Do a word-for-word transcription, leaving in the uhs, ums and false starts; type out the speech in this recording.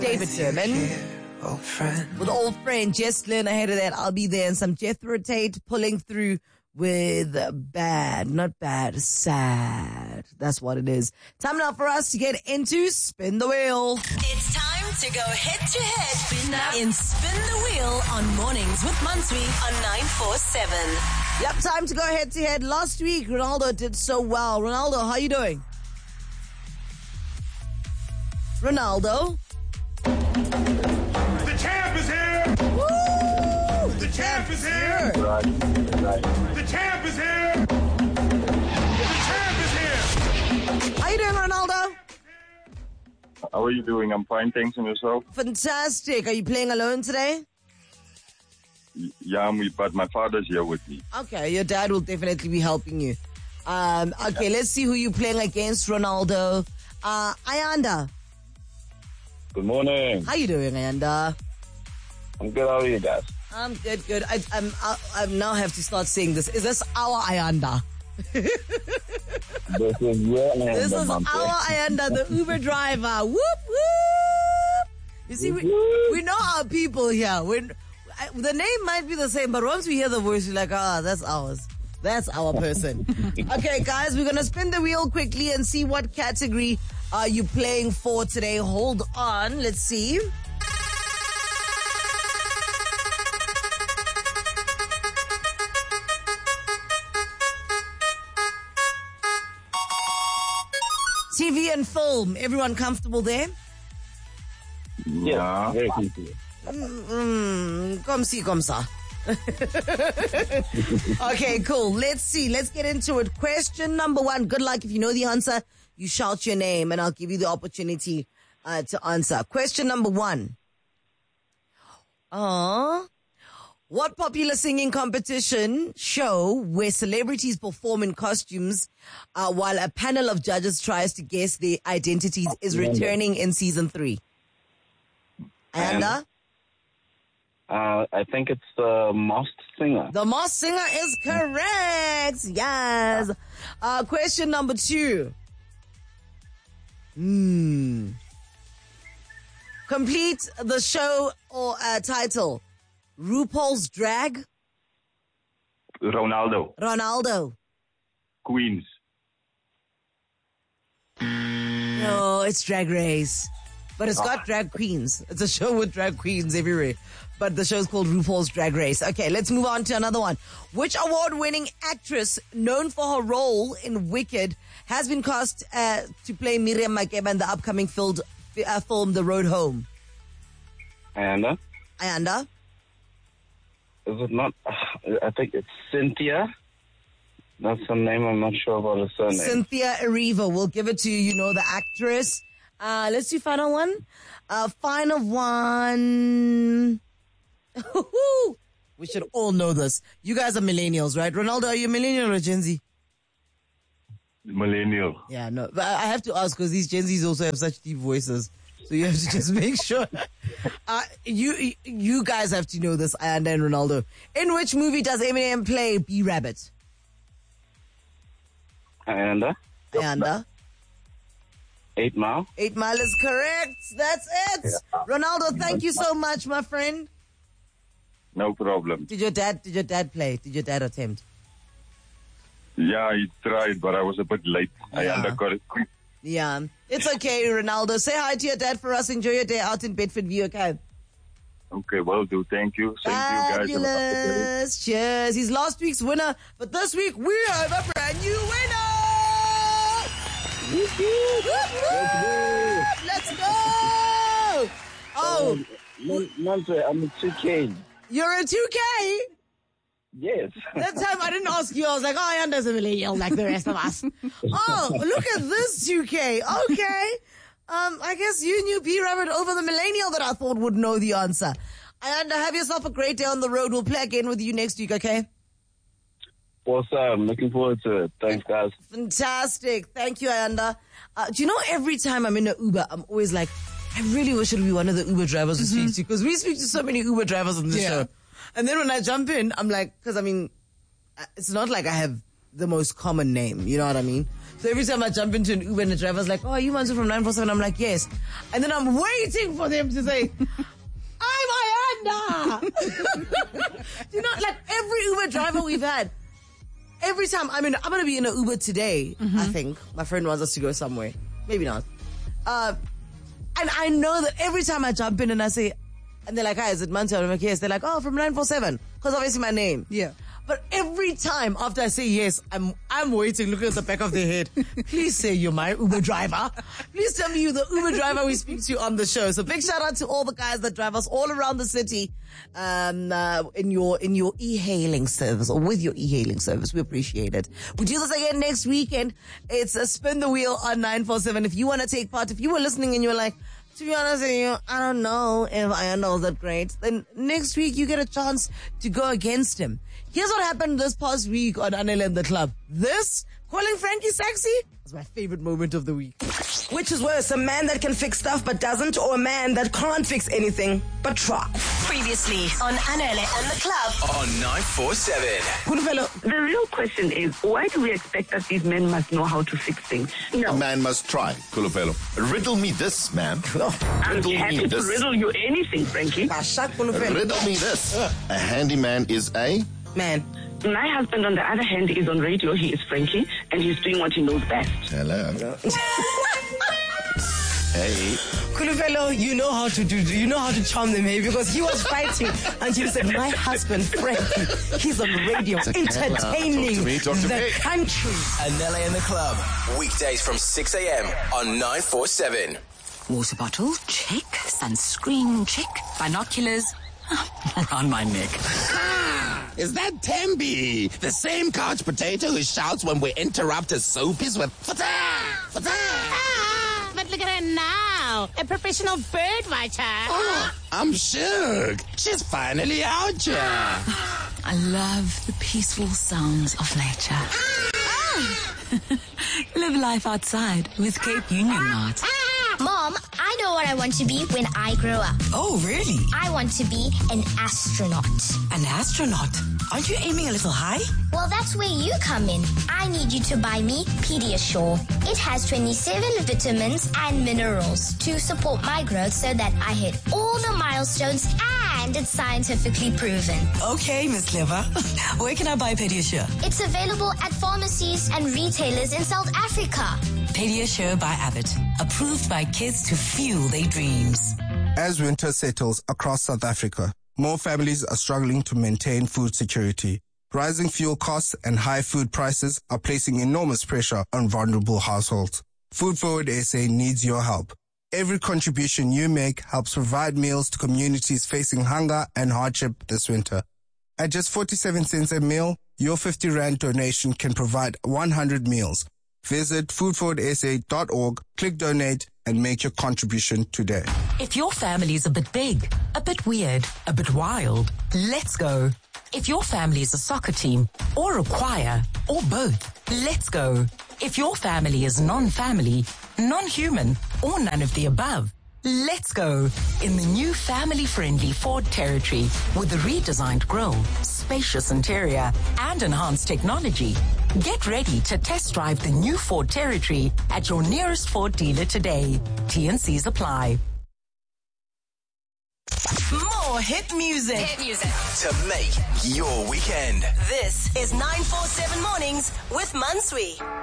David Sherman. Old friend. With old friend Jess Lynn ahead of that, I'll be there, and some Jethro Tate pulling through with bad, not bad, sad. That's what it is. Time now for us to get into Spin the Wheel. It's time to go head to head Spin that. in Spin the Wheel on Mornings with Mansui on nine four seven. Yep, time to go head to head. Last week, Ronaldo did so well. Ronaldo, how you doing? Ronaldo? The champ is here! Woo! The champ is here! Right, right. The champ is here! The champ is here! How you doing, Ronaldo? How are you doing? I'm fine, thanks, and yourself? Fantastic. Are you playing alone today? Y- Yeah, I'm, but my father's here with me. Okay, your dad will definitely be helping you. Um, okay, let's see who you're playing against, Ronaldo. Uh, Ayanda. Good morning. How you doing, Ayanda? I'm good. How are you guys? I'm good, good. I, I'm, I, I now have to start saying this. Is this our Ayanda? This is your name, This is Mom. our Ayanda, the Uber driver. Whoop, whoop. You see, we, we know our people here. When I, the name might be the same, but once we hear the voice, we're like, ah, oh, that's ours. That's our person. Okay, guys, we're going to spin the wheel quickly and see what category are you playing for today. Hold on. Let's see. T V and film. Everyone comfortable there? Yeah. Very comfortable. Mm, come see, come sa. Okay, cool. Let's see. Let's get into it. Question number one. Good luck. If you know the answer, you shout your name and I'll give you the opportunity uh, to answer. Question number one. Uh, what popular singing competition show where celebrities perform in costumes uh, while a panel of judges tries to guess their identities is returning in season three? Ayanda? Uh, I think it's the Masked Singer. The Masked Singer is correct. Yes. Uh, question number two. Hmm. Complete the show or uh, title. RuPaul's Drag. Ronaldo. Ronaldo. Queens. No, it's Drag Race. But it's got drag queens. It's a show with drag queens everywhere. But the show's called RuPaul's Drag Race. Okay, let's move on to another one. Which award-winning actress known for her role in Wicked has been cast uh, to play Miriam Makeba in the upcoming film, uh, film The Road Home? And uh, Ayanda? is it not? Uh, I think it's Cynthia. That's her name. I'm not sure about her surname. Cynthia Erivo. We'll give it to you. You know the actress. Uh, let's do final one. Uh, final one. We should all know this. You guys are millennials, right? Ronaldo, are you a millennial or Gen Z? Millennial. Yeah, no. But I have to ask because these Gen Zs also have such deep voices. So you have to just make sure. Uh, you you guys have to know this, Ayanda and Ronaldo. In which movie does Eminem play B-Rabbit? And uh, Ayanda? Eight Mile. Eight Mile is correct. That's it. Yeah. Ronaldo, thank you so much, my friend. No problem. Did your dad, did your dad play? Did your dad attempt? Yeah, he tried, but I was a bit late. I Yeah. undercut it. Yeah. It's okay, Ronaldo. Say hi to your dad for us. Enjoy your day out in Bedford View, okay? Okay, well do. Thank you. Thank you, guys. Have a happy day. Fabulous. Cheers. He's last week's winner, but this week we have a brand new winner. Whoop, whoop, whoop. Let's go. Oh, Monte, I'm a two K. you're a two K? Yes. That time I didn't ask you. I was like, oh, Ayanda's a millennial like the rest of us. Oh, look at this two K. Okay. Um, I guess you knew B-Rabbit over the millennial that I thought would know the answer. Ayanda, have yourself a great day on the road. We'll play again with you next week, okay? Awesome. Looking forward to it. Thanks, guys. Fantastic. Thank you, Ayanda. Uh, do you know every time I'm in an Uber, I'm always like, I really wish it would be one of the Uber drivers who speaks to you, because we speak to so many Uber drivers on the Yeah. show. And then when I jump in, I'm like, because I mean, it's not like I have the most common name. You know what I mean? So every time I jump into an Uber and the driver's like, oh, are you Mansu from nine four seven? I'm like, yes. And then I'm waiting for them to say, I'm Ayanda. You know, like every Uber driver we've had, every time, I mean, I'm going to be in an Uber today, mm-hmm. I think. My friend wants us to go somewhere. Maybe not. Uh, and I know that every time I jump in and I say, and they're like, hi, is it Mansu? I'm like, yes. They're like, oh, from nine four seven. Because obviously my name. Yeah. But every time after I say yes, I'm I'm waiting, looking at the back of their head. Please say you're my Uber driver. Please tell me you're the Uber driver we speak to on the show. So big shout out to all the guys that drive us all around the city um, uh, in your in your e-hailing service or with your e-hailing service. We appreciate it. We do this again next weekend. It's a spin the wheel on nine four seven. If you want to take part, if you were listening and you're like, to be honest with you, I don't know if I know that great, then next week you get a chance to go against him. Here's what happened this past week on Anele and the Club. This, calling Frankie sexy, was my favorite moment of the week. Which is worse, a man that can fix stuff but doesn't, or a man that can't fix anything but try? Previously on Anele and the Club on nine four seven. The real question is, why do we expect that these men must know how to fix things? A No. man must try, Kulupelo. Riddle me this, man. I'm Riddle happy me to this. riddle you anything, Frankie. Riddle me this. A handyman is a... Man. My husband, on the other hand, is on radio. He is Frankie, and he's doing what he knows best. Hello. Hey. Kulufelo, you know how to do, you know how to charm them, hey? Because he was fighting until he said, my husband, Frankie, he's on radio, entertaining Talk to me, talk to the me. country. Anele and the Club. Weekdays from six a.m. on nine four seven. Water bottle, check. Sunscreen, check. Binoculars, around my neck. Is that Tembi? The same couch potato who shouts when we interrupt his soapies with fata, fata. Ah, but look at her now, a professional bird watcher. Oh, I'm shook. She's finally out here. I love the peaceful sounds of nature. Live life outside with Cape Union Mart. Mom, I know what I want to be when I grow up. Oh, really? I want to be an astronaut. An astronaut? Aren't you aiming a little high? Well, that's where you come in. I need you to buy me Pediasure. It has twenty-seven vitamins and minerals to support my growth so that I hit all the milestones, and it's scientifically proven. Okay, Miss Clever. Where can I buy Pediasure? It's available at pharmacies and retailers in South Africa. Pediasure by Abbott. Approved by kids to fuel their dreams. As winter settles across South Africa, more families are struggling to maintain food security. Rising fuel costs and high food prices are placing enormous pressure on vulnerable households. Food Forward S A needs your help. Every contribution you make helps provide meals to communities facing hunger and hardship this winter. At just forty-seven cents a meal, your fifty rand donation can provide one hundred meals. Visit food forward s a dot org, click donate, and make your contribution today. If your family's a bit big, a bit weird, a bit wild, let's go. If your family is a soccer team, or a choir, or both, let's go. If your family is non-family, non-human, or none of the above, let's go in the new family-friendly Ford Territory with a redesigned grille, spacious interior, and enhanced technology. Get ready to test drive the new Ford Territory at your nearest Ford dealer today. T and C's apply. More hit music. Hit music. To make your weekend. This is nine four seven Mornings with Mansui.